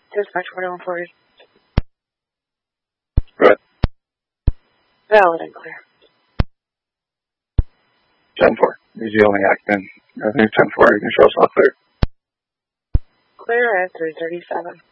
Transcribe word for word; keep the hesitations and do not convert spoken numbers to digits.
Dispatch forty-one forty. Right. Valid and clear. ten four. Easy only acting. I think ten four, you can show us all clear. Clear at three thirty-seven.